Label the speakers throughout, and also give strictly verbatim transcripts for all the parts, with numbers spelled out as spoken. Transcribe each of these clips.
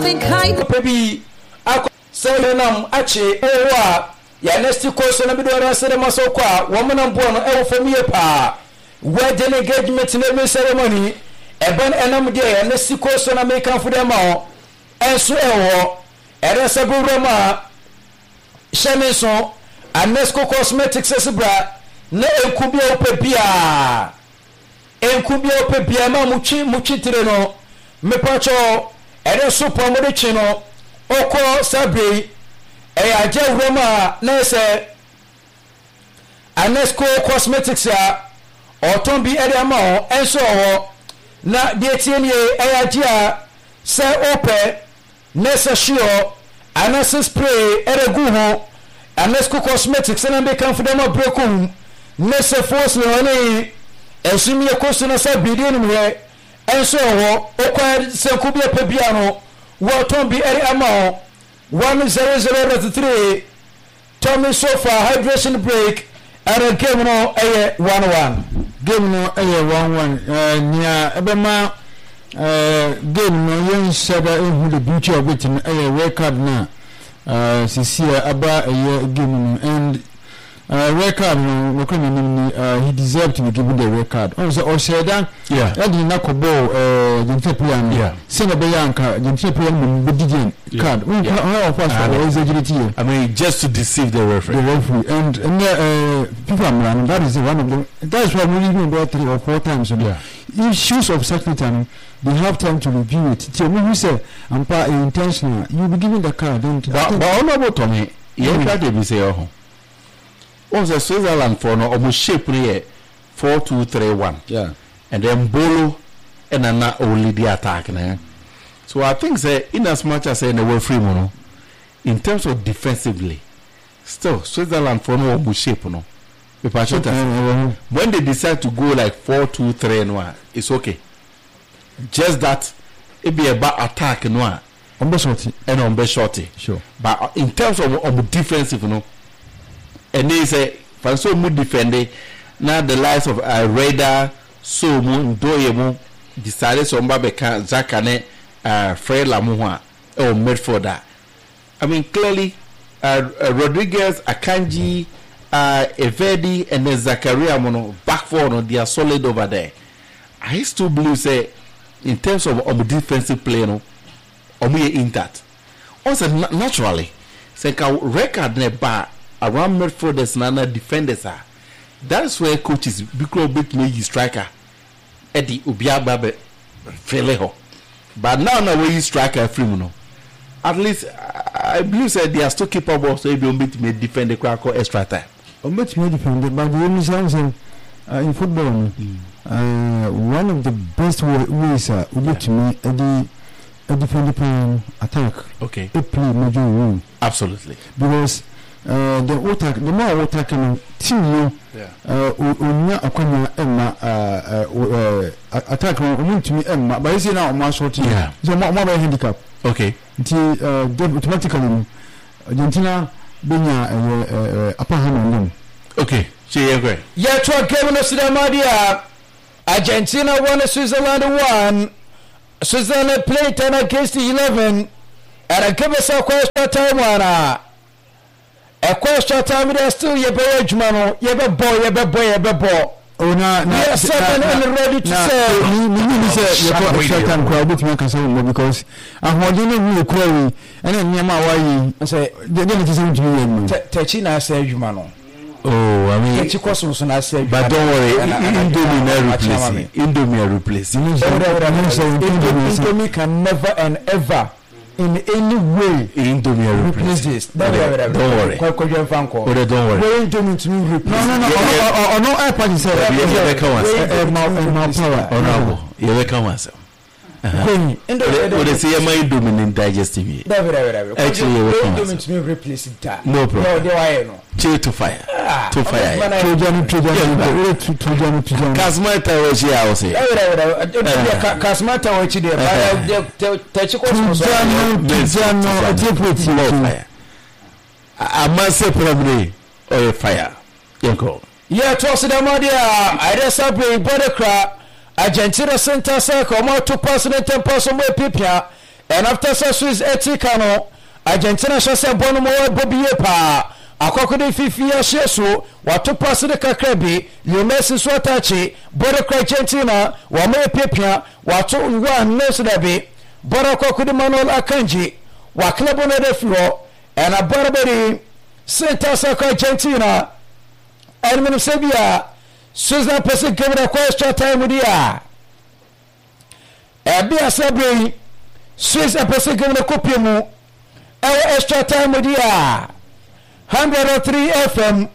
Speaker 1: think I
Speaker 2: baby say nam ache owa ya next course na bido ran sere maso kwa woman mbo no e for me pa wedding engagement na ceremony e ban enam de ya next course na make am for dem o enso ewo ere saburo ma shemeso Anesco Cosmetics esbra na enkubia opebia enkubia opebia ma muchi muchi tire no mepacho ere so pomode chi no oko sabe e aje roma na se Anesco Cosmetics a oton bi ere ma o enso ho na de tie nie e aje a se ope na se shio anase spray ere gu ho Anesco Cosmetics and they come for them a broken Nessa force only esumi ekoso na sa billion here enso ho okwa se kubia pebiano waton bi eri ama one zero zero three Tommy Sofa hydration break and a game no eh one one
Speaker 3: game no eh one one eh nia ebema eh game no yen shaba ehu the beauty of it eh record na uh Sisia aba a game and uh record no we can uh he deserved to be given the record on so Osheda
Speaker 4: yeah
Speaker 3: that did not go uh the player
Speaker 4: yeah
Speaker 3: send a bayanka the player mun digin card how of us was agility
Speaker 4: I mean just to deceive the referee
Speaker 3: the referee and and uh people am that is one of them that's why we even about three or four times
Speaker 4: yeah
Speaker 3: issues of certain time they have time to review it tell me who say I'm part intentional you be given the card don't
Speaker 4: but but all about Tommy you try to be say oh on the Switzerland for no almost shape here four two three one
Speaker 3: yeah
Speaker 4: and then Bolo and ana only the attack na so I think say in as much as say the free mono in terms of defensively still Switzerland for no almost shape no when they decide to go like four two three no it's okay just that it be about attack no
Speaker 3: on be shorty
Speaker 4: and on be shorty
Speaker 3: sure
Speaker 4: but in terms of, of defensive no and they say for so mu defending now the likes of uh, Radar so mu doye mu decided so mba beka Zakane uh Fred Lamuha or midfielder I mean clearly uh, uh, Rodriguez Akanji uh Evedi and then Zakaria mono back four no they are solid over there. I still believe say in terms of um, defensive play no omu intact also na- naturally say ka record ne ba around midfielders and other defenders are that's where coaches because bit me striker Eddie Obiaba be feleho but now now we striker free no at least I believe say they are still capable so if you bit me defend the crack extra time
Speaker 3: on bet me defend but the only thing uh, in football mm. uh, one of the best ways uh, to me Eddie a defender plan attack
Speaker 4: okay
Speaker 3: a play major role
Speaker 4: absolutely
Speaker 3: because uh, the attack the more attack can team you
Speaker 4: yeah
Speaker 3: uh unya akwanya emma uh attack no to me emma but you see now my short
Speaker 4: yeah
Speaker 3: so more more handicap
Speaker 4: okay
Speaker 3: until uh automatically Argentina benya uh upper hand on them
Speaker 4: okay so yeah great
Speaker 2: yeah to a game no Sidamadia Argentina won Switzerland one Switzerland played ten against eleven and I give us a question time one a question time there still ye be adwuma ye be boy ye be boy ye be boy
Speaker 3: oh na na
Speaker 2: yes seven and ready to say
Speaker 3: me me say you go extra time crowd bit me can say because ahodi no we crowd and then nyama why say they dey say to me
Speaker 2: techi na say adwuma no
Speaker 4: oh I mean
Speaker 2: techi question so na say
Speaker 4: but don't worry Indomie na replace Indomie replace
Speaker 2: Indomie can never and ever in any way
Speaker 4: Indomie replace
Speaker 2: this
Speaker 4: don't worry
Speaker 2: ko ko jam fan ko
Speaker 4: don't worry
Speaker 2: we Indomie to replace
Speaker 3: no no no oh no I part say
Speaker 4: you come on
Speaker 3: my power
Speaker 4: honorable you come on
Speaker 2: Queen Indomie
Speaker 4: what they say my Indomie in digestive
Speaker 2: actually Indomie to replace that
Speaker 4: no problem
Speaker 2: no they why no
Speaker 4: chill to fire to fire
Speaker 3: to jam to jam to jam to jam
Speaker 4: Kasmata was here I say
Speaker 2: Kasmata was here but techi question so
Speaker 3: jam no
Speaker 4: fire I must say probably oh fire yanko
Speaker 2: yeah to Sidamadia I just sabi body crack Argentina center circle more two person and ten person way pipia and after Swiss etikano Argentina shase bono mo bobiye pa akokode fifi ahye so wato pass de kakrabi Leo Messi so atachi bore kwa Argentina wa mo pepia wato nwa nneso dabe bore akokode Manuel Akanji wa club no de flo and a barbary center soccer Argentina and min Serbia Susan Pacific give kwa extra time dia e bia sabre Swiss Pacific give kopie mu our extra time with ya one hundred three F M one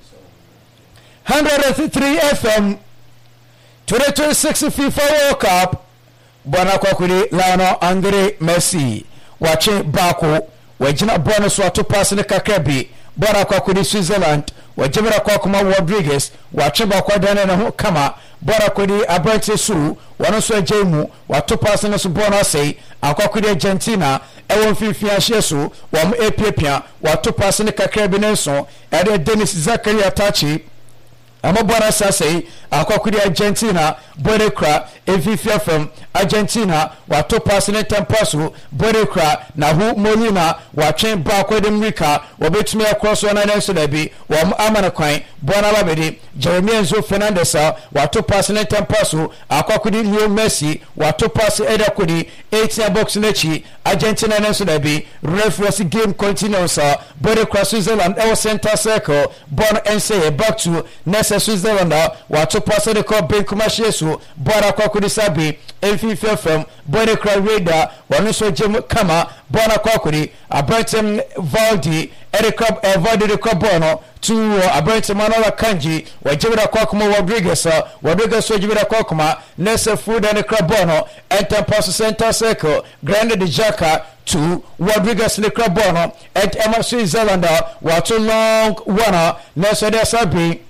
Speaker 2: hundred three F M twenty twenty-six FIFA World Cup bwana kwa kuli Lionel Andre Messi wache bako wajina bonus watu pass ne kakrabi bwana kwa kuli Switzerland wajibira kwa kuma Rodriguez wache bako dane na ho kama bwana kuli Abrante Suru wanoso jemu watu pass ne so bonus sei akwa Argentina ewon fifi ahye so wom epiepia watu pass ne kakrabi nenso ede Dennis Zakaria Tachi amabara sase akwa Argentina borekra efifi from Argentina watu pass ne tempaso borekra na hu Molina watwen ba kwa Demrika wobetumi across one nenso da bi wom amana kwan bona babedi Jeremy Enzo Fernandez watu pass ne tempaso akwa Leo Messi watu pass eda kudi eighteen box nechi Argentina nenso da bi referee game continues borekra Switzerland our center circle bon ense back to Nessa Switzerland watu pass de ko ben kumashesu bora kwa kudisabi efifi from borekra Raider wanoso jem kama bona kwa kudi Abraham Valdi Erika Valdi de Cobono to Abraham Manuel Kanji wajibira kwa kuma Rodriguez Rodriguez wajibira kwa kuma Nessa Food and Cobono enter pass center circle Grande de Jaka to Rodriguez le Cobono at Emma Switzerland watu long wana Nessa de Sabi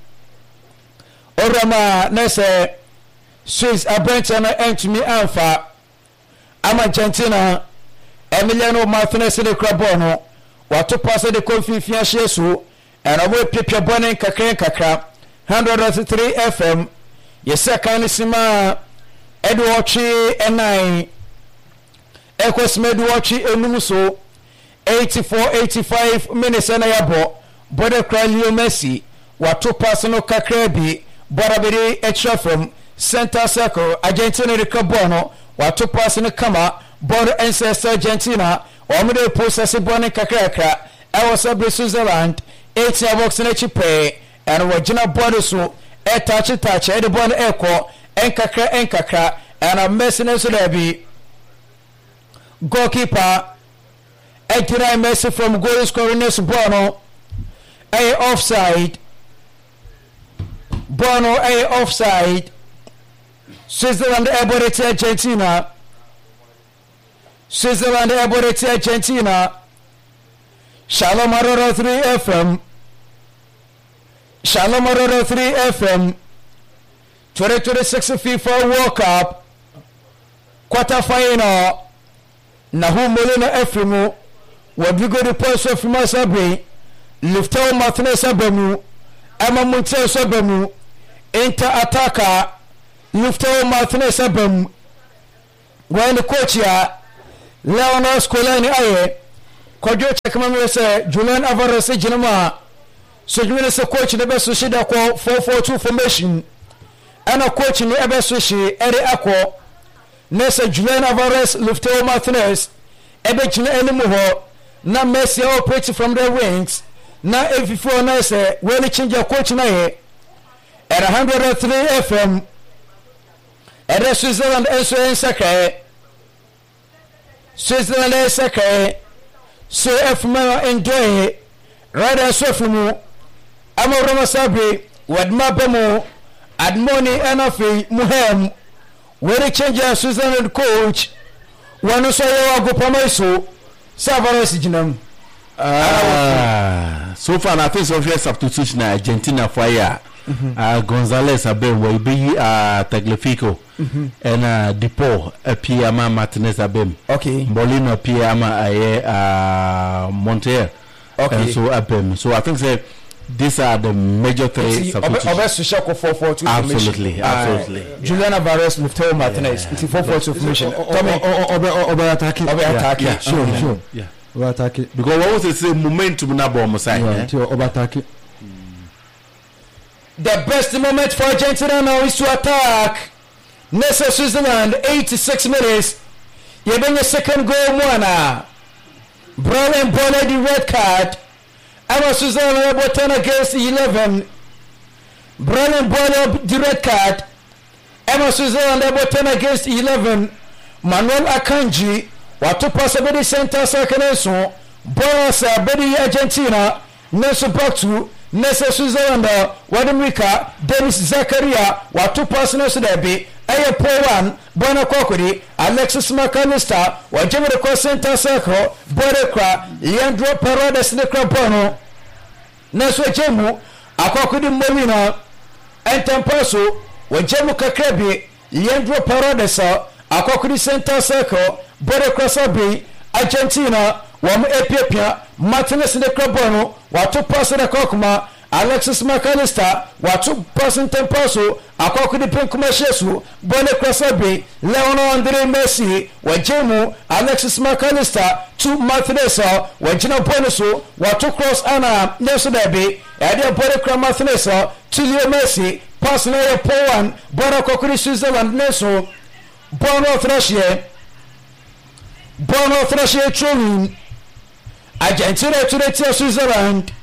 Speaker 2: Orama Nessa Swiss Abraham Antony Alpha Ama Argentina Emiliano Martinez de Crabono watu pass de konfifi ahye so and awe pepia bonen kakren kakra one hundred three F M yesa kan sima Edwochi enai ekosmedu watchi enum so eighty-four eighty-five minutes na yabo bode kra Leo Messi watu pass no kakra bi borabere extra from center circle Argentina de Crabono watu pass no kama bord ancestor Argentina omede process bone kakrakra e was a Switzerland eight box na chipe and wajina body so e touch touch e de bone eko enkakra enkakra and a Messi so there be goalkeeper e try Messi from goal scoring Bono a offside Bono a offside Switzerland able to Argentina Switzerland able to Argentina Shalom Arora three F M Shalom Arora three F M twenty twenty-six FIFA World Cup quarter final Nahu Molina F M Rodrigo de Paul Sofima Sabre Luftao Martinez Sabamu Emma Montiel Sabamu Inter attacker Luftao Martinez Sabamu when the coach here Leonel Scolani aye kodjo chekama say Julian Alvarez jinama so you say coach the best so da ko four four two formation ana coach ni ebe so shi ere akọ nessa Julian Alvarez Luftao Martinez ebe jina enimu ho na Messi operate from the wings na F four na say we change coach na here at one hundred three F M at Switzerland enso ensaka Switzerland ensaka so F man enjoy rather so from Amoroma Sabri wadma bemo admoni enofi muhem we change Switzerland coach wanu so yawa go promoso Savares jinam
Speaker 4: ah so far na think of substitution na Argentina for ya uh, Gonzalez abem we be uh, Tagliafico mm-hmm. and uh, Depo appear uh, Martinez abem
Speaker 2: okay
Speaker 4: Molina appear ama uh, uh, Montiel
Speaker 2: okay
Speaker 4: and so abem so I think say these are the major three
Speaker 2: substitutions.
Speaker 4: Absolutely, absolutely.
Speaker 2: Uh, Julian Alvarez, Leftel Martinez. It's four four two formation. Tommy,
Speaker 3: over attack.
Speaker 2: Over attack.
Speaker 3: Yeah, sure,
Speaker 4: yeah.
Speaker 3: sure.
Speaker 4: Yeah.
Speaker 3: Over attack.
Speaker 4: Because what was the same momentum na bomb side?
Speaker 3: Yeah, over attack.
Speaker 2: The best moment for Argentina now is to attack. Nessa Switzerland, eighty-six minutes. You bring a second goal, Mwana. Brian Bonner, the red card. Emma Switzerland about ten against eleven. Brian Bonner, the red card. Emma Switzerland about ten against eleven. Manuel Akanji, watu pasa bedi center sakeneso. Bonner sa bedi Argentina. Neso Baktu. Nessa Switzerland, Wadimrika, Dennis Zakaria, watu pasa neso debi. Aye Powan, Bona Kokori, Alexis McAllister, Wajima the cross center circle, Bodekra, Leandro Paredes Nekra Bono, Neswe Jemu, Akokudi Molina, and Tampaso, Wajemu Kakrebi, Leandro Paredes, Akokudi center circle, Bodekra Sabi, Argentina, Wam Epia, Martinez Nekra Bono, Watu Pasa the Kokuma, Alexis McAllister, watu passing Tempaso, Akokudi Penkumashesu, Bone Krasabi, Leonardo Andre Messi, Wajemu, Alexis McAllister, two Martinez, Wajina Bonusu, watu cross Anna, Nesudabi, Adia Bone Kramartinez, two Leo Messi, passing a Powan, Bona Kokuri Switzerland, Neso, Bono Thrashe, Bono Thrashe Trumin, Argentina to the Tia Switzerland.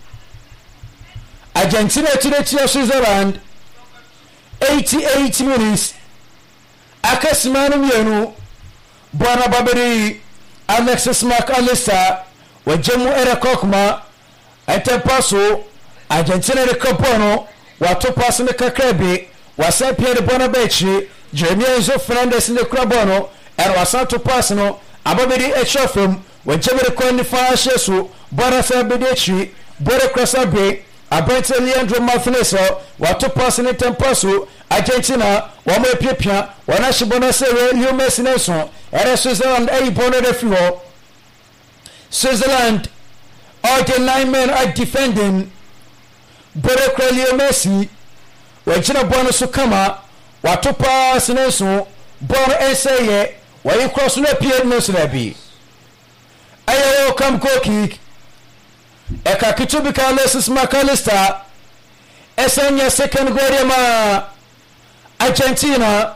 Speaker 2: Argentina to the Tia Switzerland, eighty-eight minutes. Akasimanu Mienu, Bona Baberi, Alexis McAllister, Wajemu Era Kokma, Tempaso, Argentina de Capono, Watu Pass in the Kakrebi, Wasan Pierre de Bonabechi, Jeremiah Enzo Fernandez in the Crabono, and Wasanto Passano, Ababedi Echofum, Wajemu de Quantify Shesu, Bona Sabedechi, Bora Krasabe. Abete Leandro Martinez, watu pasi ni Tempaso, Argentina, wame pia wanashibona sewe Leo Messi Nelson, era Switzerland a bono de floor. Switzerland, all the nine men are defending. Bodekra Leo Messi, wajina bono sukama, watu pasi Nelson, bono eseye, wayi cross no pia Nelson abi. Ayo welcome goal kick. Eka kitubika Alexis McAllister esenya second goal ma Argentina.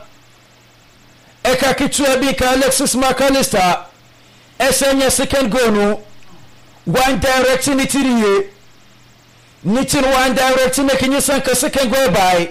Speaker 2: Eka kitubika Alexis McAllister esenya second goal no one direct nitiriye nitin one direct making sanka second goal by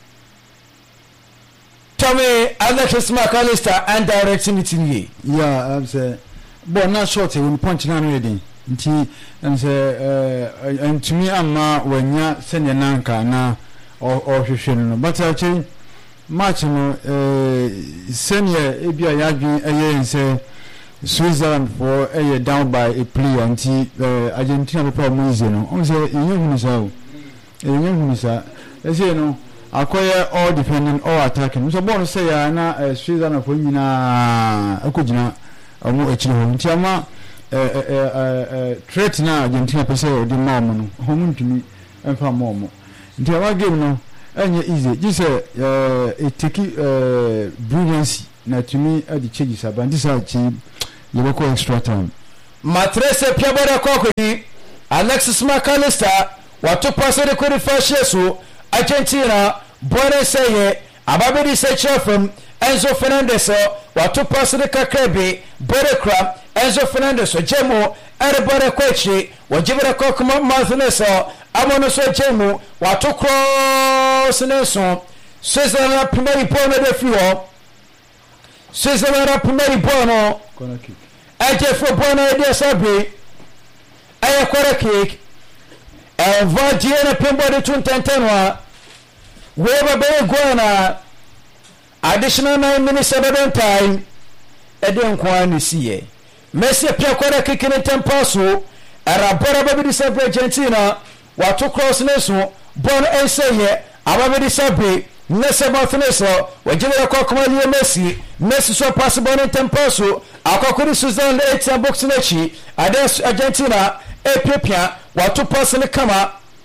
Speaker 2: Tommy Alexis McAllister and direct nitiriye.
Speaker 3: Yeah, I'm saying but not short when punch na ready. Nti nse eh ntumi ama wanya senya nanka na ohwehwe no but actually match no eh senya ebia yadwen eye nse Switzerland for eye down by a player nti Argentina be problem easy no on say enye hunu sa o enye hunu sa ese no akoye all defending all attacking so ball say ya na Switzerland for nyina akogina omo echire ho nti ama eh eh eh threat na Argentina pese o di mom no homu ntumi emfa mom nti our game no enye easy just eh it take eh brilliance na tumi adi cheji saba ndi sa chi yebeko extra time
Speaker 2: Matrese Piabora Kokoni, Alexis McAllister, watu pasa de kuri fashesu Argentina, Bone Seye, Ababedi Sechefum, Enzo Fernandez, watu pasa de Kakrebi, Bodekra, Enzo Fernandez, Jemu, Erebore Kwechi, Wajibara Kokuma Martinez, Amonoso Jemu, watu cross Nelson, Switzerland primary bono de fuel, Switzerland primary bono,
Speaker 3: corner kick.
Speaker 2: Aje for bono de sabi, Aye corner kick, and Vadiana Pimbo de Tuntantanwa, Weber Bay Guana, additional nine minutes at a time, Eden Kwani see. Messi Pia corner kick in Tempaso, and Abora Baby Sabre Argentina, watu cross Nelson, bono Enseye, Ababedi Sabi. Nessa Martinez, Wajibara Kokuma Leo Messi, Messi so possible in Tempaso, Akokuri Switzerland eight and boxing Echi, Ades Argentina, Epipia, watu pass in the kama,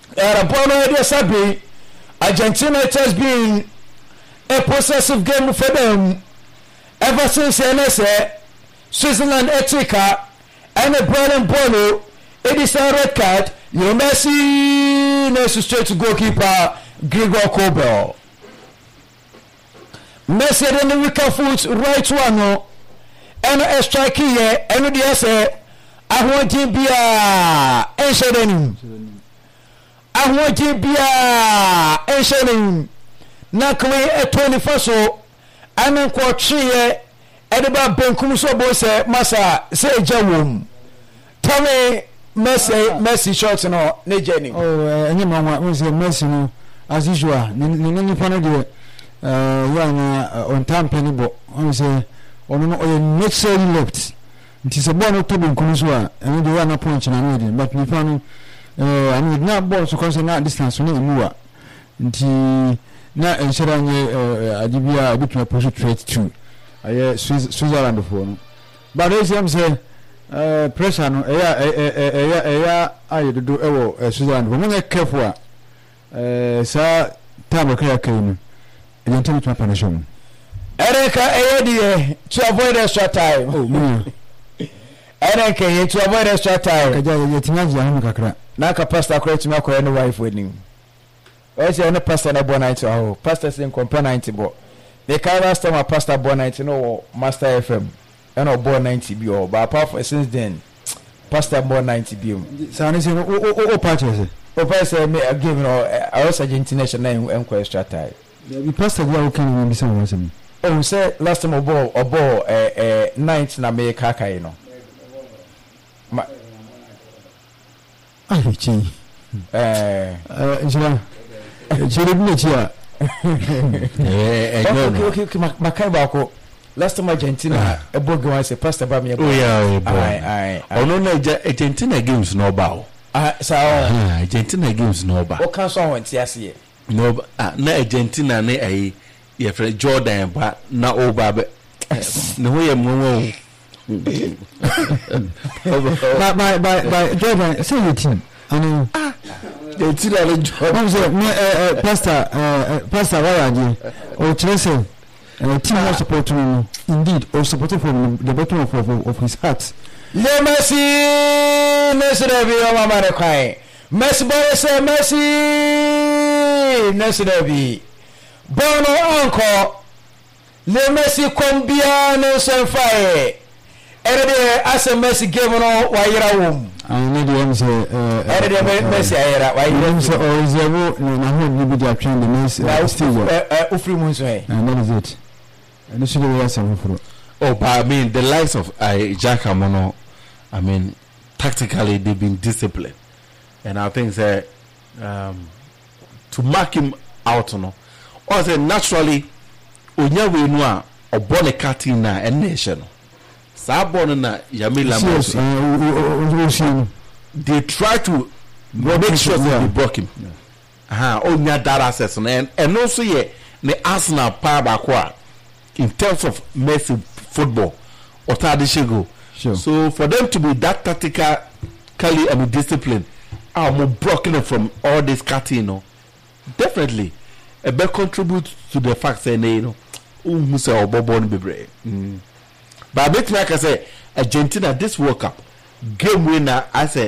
Speaker 2: era bono de sabi Argentina it has been a possessive game for them ever since N S A Switzerland etika and a Brian Bono it is a red card you Messi next straight to goalkeeper Gregor Kobel Messi then the wicker foot right one and a strike here and the say I want to be a ensuring I want to be a ensuring na kwe e twenty-four so amen ko twie e de ba benkum so bo se masa se jawum tome Messi Messi shots no ne jeni
Speaker 3: oh any man we say Messi no as usual ni ni ni pano de uh yana on time penny bo we say ono no o naturally left nti se bo no to benkum so a ene de yana punch na no de but ni pano eh ani na ball so kon se na distance no emu a nti na enshara nye adibia abituma push trade two aye Switzerland for no but they say say eh pressure no eya eya eya aye do ewo Switzerland wo mo careful a eh sa time ka kai no e ntimi tuma panation
Speaker 2: ereka eya die to avoid extra time
Speaker 3: oh me
Speaker 2: ereka eya to avoid extra time
Speaker 3: kaja ye tinyaji ya hanu kakra
Speaker 2: na ka pastor correct me ko any wife wedding I say no pastor na born ninety oh pastor say compare ninety bo they carry last time a pastor born ninety no master F M and no born ninety bi oh but apart from since then pastor born ninety bi
Speaker 3: sa ni say o o o part say
Speaker 2: o pastor me give no I was Argentina national en extra time
Speaker 3: the pastor dia o kan ni say won say
Speaker 2: oh say last time obo obo eh eh ninth na me kakai no ma
Speaker 3: ah chi
Speaker 2: eh
Speaker 3: eh njira Chiri bi chia
Speaker 2: eh eh no okay okay makai ba ko last time Argentina e bogi wan say pastor ba me e
Speaker 4: oh yeah
Speaker 2: ai ai
Speaker 4: ono na Argentina games no ba o
Speaker 2: ah sa
Speaker 4: Argentina games no ba
Speaker 2: o kan so won ti ase
Speaker 4: no ah na Argentina ne ai ye friend Jordan ba na o ba be ne ho ye mo wo
Speaker 3: by by by by Jordan say your team I mean
Speaker 4: the team are
Speaker 3: Jordan say me eh pastor eh pastor Waraji o Chelsea eh team was supporting him indeed or supporting from the bottom of, of, of his heart
Speaker 2: le Messi Messi Davi o mama re kwai Messi boy say Messi Messi Davi bono anko le Messi kombia no senfae ere de ase Messi game no wa yira wom
Speaker 3: I need to say eh
Speaker 2: ere de Messi ayira wa yira
Speaker 3: so o zero na ho ni bi dia train the Messi still
Speaker 2: eh ufri mu so eh
Speaker 3: and that is it and should be some for
Speaker 4: oh but I mean the likes of uh, Jack Amono I mean tactically they've been disciplined and I think that um to mark him out no or say naturally onya we no a obone cutting na enne no sabon na Yamila Mosi they try to make sure that they block him aha onya that access and and also ye the Arsenal power back in terms of Messi football or Tadishego
Speaker 3: sure.
Speaker 4: So for them to be that tactical cali I mean discipline I'm blocking from all this cutting you know definitely a bit contribute to the fact that you know um say obobo be brave but I bet me I can say Argentina this World Cup game winner I say